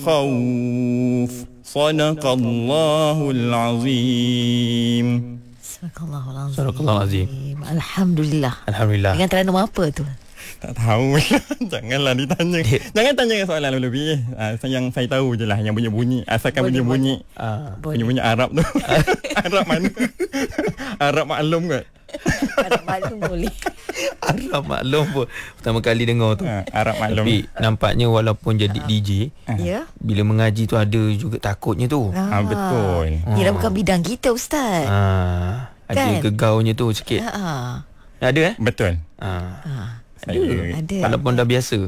خوف صدق الله العظيم. Sadaqallahul azim. Alhamdulillah. Alhamdulillah. Dengan teranum apa tu? Tak tahu. Janganlah ditanya. Jangan tanya soalan lebih. Yang saya tahu je lah, yang bunyi-bunyi. Asalkan bunyi-bunyi. Bunyi-bunyi Arab tu. Arab mana? Arab maklum kot. Arab maklum boleh. Arab maklum pun pertama kali dengar tu. Arab maklum. Tapi nampaknya walaupun jadi DJ, Ya. bila mengaji tu ada juga takutnya tu. Betul. Yelah bukan bidang kita, Ustaz. Ada Kan? gegaunya tu sikit. Ada Betul. Ada. Walaupun dah biasa.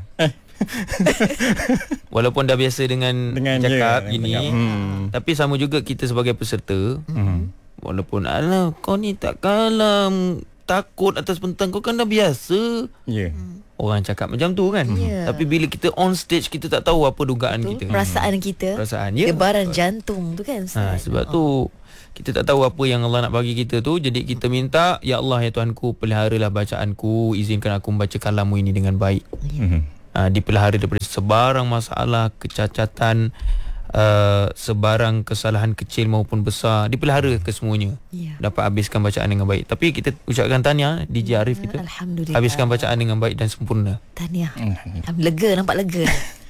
Walaupun dah biasa dengan cakap gini, tapi sama juga kita sebagai peserta. Walaupun alah kau ni tak kalah takut atas pentas, kau kan dah biasa. Orang cakap macam tu kan. Tapi bila kita on stage, kita tak tahu apa dugaan kita. Perasaan kita. Debaran jantung tu kan, Ustaz. Sebab tu kita tak tahu apa yang Allah nak bagi kita tu. Jadi kita minta, ya Allah ya Tuhanku, peliharalah bacaanku, izinkan aku membaca kalammu ini dengan baik. Dipelihara daripada sebarang masalah, kecacatan, sebarang kesalahan kecil maupun besar, dipelihara kesemuanya. Dapat habiskan bacaan dengan baik. Tapi kita ucapkan tahniah DJ Arif kita. Alhamdulillah. Habiskan bacaan dengan baik dan sempurna. Tahniah. Lega, nampak lega.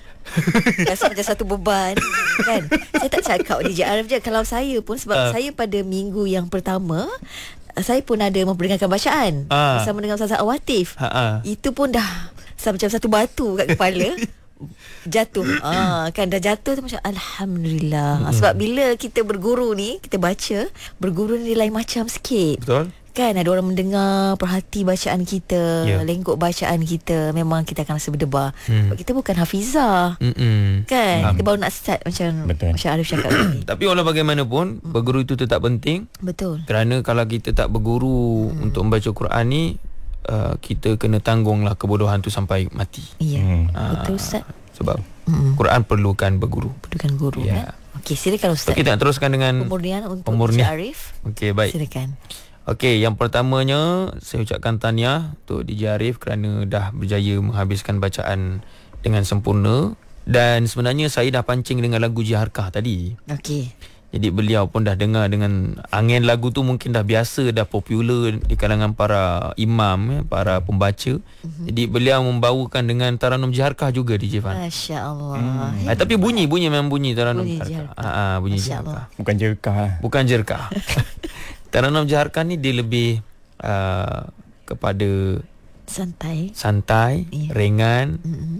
Rasa macam satu beban kan. Saya tak cakap DJ Arif je. Kalau saya pun, sebab saya pada minggu yang pertama saya pun ada memperdengarkan bacaan bersama dengan Ustaz Awatif. Itu pun dah macam satu batu kat kepala. Jatuh. Kan dah jatuh tu macam Alhamdulillah. Sebab bila kita berguru ni, kita baca, berguru ni lain macam sikit. Betul. Kan ada orang mendengar, perhati bacaan kita, lengkok bacaan kita, memang kita akan rasa berdebar. Sebab kita bukan hafizah. Kan? Kita baru nak start macam Arif cakap tadi. Tapi walau bagaimanapun, berguru itu tetap penting. Betul. Kerana kalau kita tak berguru untuk membaca Quran ni, kita kena tanggunglah kebodohan tu sampai mati. Betul, Ustaz. Sebab Quran perlukan berguru. Perlukan guru. Okey, silakan Ustaz. Kita nak teruskan dengan pemurnian untuk Encik Arif. Okey, baik. Silakan. Okey, yang pertamanya saya ucapkan tahniah untuk DJ Arif kerana dah berjaya menghabiskan bacaan dengan sempurna. Dan sebenarnya saya dah pancing dengan lagu Jiharkah tadi. Okey. Jadi beliau pun dah dengar dengan angin lagu tu, mungkin dah biasa, dah popular di kalangan para imam, para pembaca. Jadi beliau membawakan dengan Taranum Jiharkah juga DJ Fan. Masya-Allah. Tapi bunyi memang bunyi Taranum Jiharkah. Bunyi Jiharkah. Bukan jerkah. Bukan jerkah. Taranum Jiharkah ni dia lebih kepada santai, ringan,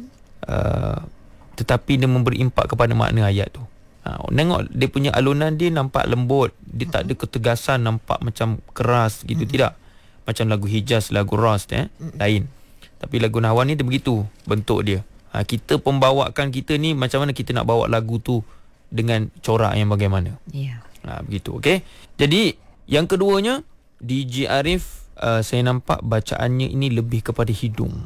tetapi dia memberi impak kepada makna ayat tu. Tengok dia punya alunan dia nampak lembut, dia tak ada ketegasan, nampak macam keras gitu, tidak. Macam lagu Hijaz, lagu Ras lain. Tapi lagu Nahwan ni dia begitu bentuk dia. Kita pembawakan kita ni macam mana kita nak bawa lagu tu dengan corak yang bagaimana. Begitu, okey. Jadi yang keduanya, DJ Arif, saya nampak bacaannya ini lebih kepada hidung.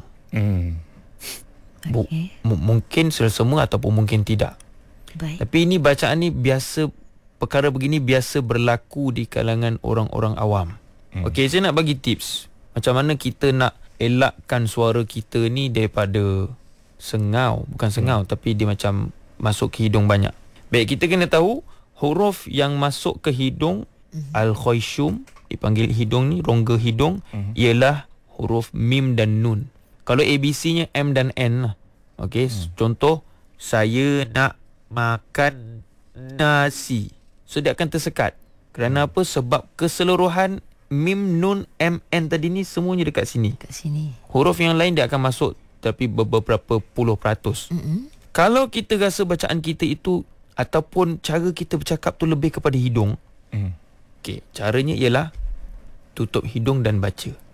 Mungkin semua ataupun mungkin tidak. Baik. Tapi ini bacaan ni biasa, perkara begini biasa berlaku di kalangan orang-orang awam. Okey, saya nak bagi tips macam mana kita nak elakkan suara kita ni daripada sengau. Bukan sengau, tapi dia macam masuk ke hidung banyak. Baik, kita kena tahu huruf yang masuk ke hidung, al-khayshum, dipanggil hidung ni, rongga hidung, ialah huruf mim dan nun. Kalau ABC-nya M dan N lah. Okey, contoh, saya nak makan nasi. So dia akan tersekat. Kerana apa? Sebab keseluruhan mim, nun, M, N tadi ni semuanya dekat sini. Huruf yang lain dia akan masuk, tapi beberapa puluh peratus. Kalau kita rasa bacaan kita itu ataupun cara kita bercakap tu lebih kepada hidung, okey, caranya ialah tutup hidung dan baca.